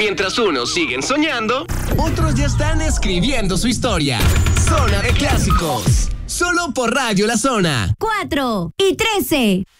Mientras unos siguen soñando, otros ya están escribiendo su historia. Zona de Clásicos. Solo por Radio La Zona. 4 y 13.